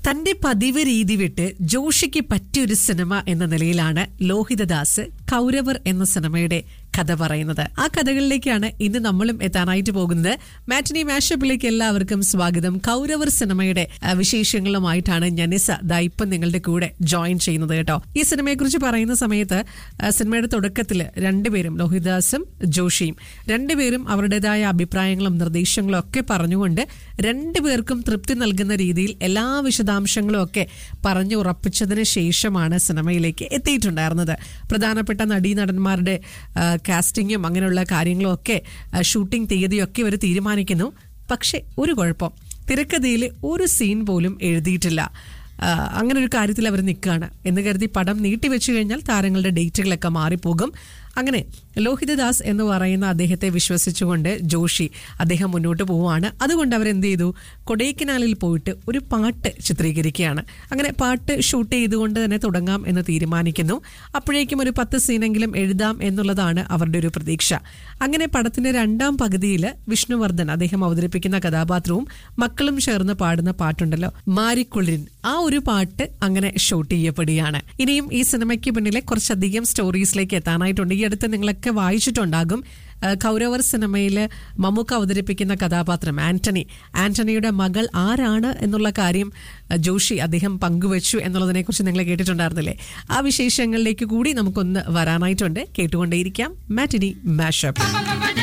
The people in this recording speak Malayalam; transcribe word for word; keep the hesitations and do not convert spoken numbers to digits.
തന്റെ പതിവ് രീതി വിട്ട് ജോഷിക്ക് പറ്റിയൊരു സിനിമ എന്ന നിലയിലാണ് ലോഹിതദാസ് കൗരവർ എന്ന സിനിമയുടെ കഥ പറയുന്നത്. ആ കഥകളിലേക്കാണ് ഇന്ന് നമ്മളും എത്താനായിട്ട് പോകുന്നത്. മാറ്റിനി മാഷപ്പിലേക്ക് എല്ലാവർക്കും സ്വാഗതം. കൗരവർ സിനിമയുടെ വിശേഷങ്ങളുമായിട്ടാണ് ജനിസ ദാ ഇപ്പം നിങ്ങളുടെ കൂടെ ജോയിൻ ചെയ്യുന്നത് കേട്ടോ. ഈ സിനിമയെ കുറിച്ച് പറയുന്ന സമയത്ത് സിനിമയുടെ തുടക്കത്തിൽ രണ്ടുപേരും ലോഹിതദാസും ജോഷിയും രണ്ടുപേരും അവരുടേതായ അഭിപ്രായങ്ങളും നിർദ്ദേശങ്ങളും ഒക്കെ പറഞ്ഞുകൊണ്ട് രണ്ടുപേർക്കും തൃപ്തി നൽകുന്ന രീതിയിൽ എല്ലാ വിശദാംശങ്ങളും ഒക്കെ പറഞ്ഞു ഉറപ്പിച്ചതിന് ശേഷമാണ് സിനിമയിലേക്ക് എത്തിയിട്ടുണ്ടായിരുന്നത്. പ്രധാനപ്പെട്ട നടീനടന്മാരുടെ കാസ്റ്റിങ്ങും അങ്ങനെയുള്ള കാര്യങ്ങളും ഒക്കെ ഷൂട്ടിംഗ് തീയതിയൊക്കെ ഇവർ തീരുമാനിക്കുന്നു. പക്ഷെ ഒരു കുഴപ്പം, തിരക്കഥയിൽ ഒരു സീൻ പോലും എഴുതിയിട്ടില്ല. അങ്ങനെ ഒരു കാര്യത്തിൽ അവർ നിൽക്കുകയാണ് എന്ന് കരുതി പടം നീട്ടിവെച്ചു കഴിഞ്ഞാൽ താരങ്ങളുടെ ഡേറ്റുകളൊക്കെ മാറിപ്പോകും. അങ്ങനെ ലോഹിതദാസ് എന്ന് പറയുന്ന അദ്ദേഹത്തെ വിശ്വസിച്ചുകൊണ്ട് ജോഷി അദ്ദേഹം മുന്നോട്ട് പോവുകയാണ്. അതുകൊണ്ട് അവരെന്ത് ചെയ്തു, കൊടൈക്കനാലിൽ പോയിട്ട് ഒരു പാട്ട് ചിത്രീകരിക്കുകയാണ്. അങ്ങനെ പാട്ട് ഷൂട്ട് ചെയ്തുകൊണ്ട് തന്നെ തുടങ്ങാം എന്ന് തീരുമാനിക്കുന്നു. അപ്പോഴേക്കും ഒരു പത്ത് സീനെങ്കിലും എഴുതാം എന്നുള്ളതാണ് അവരുടെ ഒരു പ്രതീക്ഷ. അങ്ങനെ പടത്തിന്റെ രണ്ടാം പകുതിയിൽ വിഷ്ണുവർദ്ധൻ അദ്ദേഹം അവതരിപ്പിക്കുന്ന കഥാപാത്രവും മക്കളും ചേർന്ന് പാടുന്ന പാട്ടുണ്ടല്ലോ, മാരിക്കുളിരിൻ, ആ ഒരു പാട്ട് അങ്ങനെ ഷൂട്ട് ചെയ്യപ്പെടുകയാണ്. ഇനിയും ഈ സിനിമയ്ക്ക് പിന്നിലെ കുറച്ചധികം സ്റ്റോറീസിലേക്ക് എത്താനായിട്ടുണ്ട്. ഈ അടുത്ത് നിങ്ങളൊക്കെ വായിച്ചിട്ടുണ്ടാകും, കൗരവർ സിനിമയിൽ മമ്മൂക്ക അവതരിപ്പിക്കുന്ന കഥാപാത്രം ആന്റണി, ആന്റണിയുടെ മകൾ ആരാണ് എന്നുള്ള കാര്യം ജോഷി അദ്ദേഹം പങ്കുവച്ചു എന്നുള്ളതിനെ കുറിച്ച് നിങ്ങൾ കേട്ടിട്ടുണ്ടായിരുന്നില്ലേ? ആ വിശേഷങ്ങളിലേക്ക് കൂടി നമുക്കൊന്ന് വരാനായിട്ടുണ്ട്. കേട്ടുകൊണ്ടേയിരിക്കാം മാറ്റിനി മാഷപ്പ്.